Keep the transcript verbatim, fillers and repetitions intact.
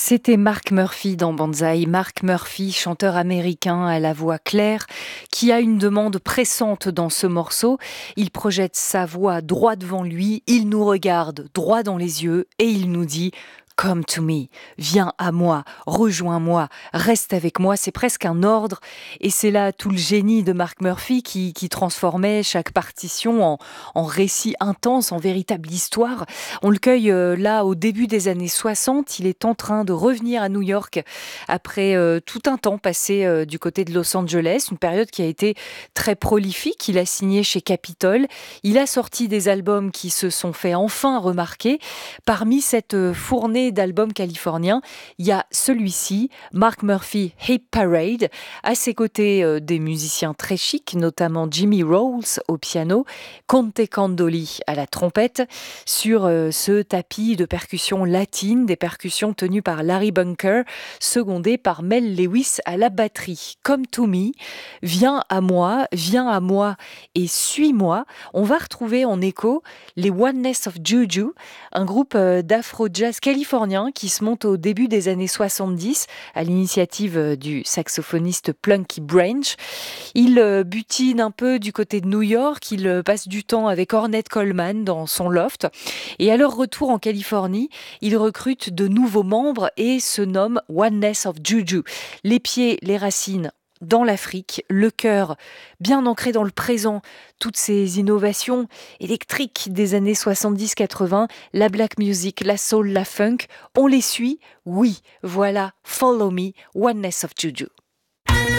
C'était Mark Murphy dans Banzai. Mark Murphy, chanteur américain à la voix claire, qui a une demande pressante dans ce morceau. Il projette sa voix droit devant lui, il nous regarde droit dans les yeux et il nous dit « Come to me, viens à moi, rejoins-moi, reste avec moi ». C'est presque un ordre et c'est là tout le génie de Mark Murphy qui, qui transformait chaque partition en, en récit intense, en véritable histoire. On le cueille euh, là au début des années soixante. Il est en train de revenir à New York après euh, tout un temps passé euh, du côté de Los Angeles, une période qui a été très prolifique. Il a signé chez Capitol. Il a sorti des albums qui se sont fait enfin remarquer. Parmi cette euh, fournée d'albums californiens, il y a celui-ci, Mark Murphy Hip Parade. À ses côtés, euh, des musiciens très chics, notamment Jimmy Rolls au piano, Conte Candoli à la trompette, sur euh, ce tapis de percussions latines, des percussions tenues par Larry Bunker, secondé par Mel Lewis à la batterie. Come to me, viens à moi, viens à moi et suis-moi. On va retrouver en écho les Oneness of Juju, un groupe euh, d'afro-jazz californien qui se monte au début des années soixante-dix à l'initiative euh, du saxophoniste Plunky Branch. Il euh, butine un peu du côté de New York, il euh, passe du temps avec Ornette Coleman dans son loft. Et à leur retour en Californie, ils recrutent de nouveaux membres et se nomment Oneness of Juju. Les pieds, les racines dans l'Afrique, le cœur bien ancré dans le présent, toutes ces innovations électriques des années soixante-dix quatre-vingts, la black music, la soul, la funk, on les suit. Oui, voilà, Follow Me, Oneness of Juju.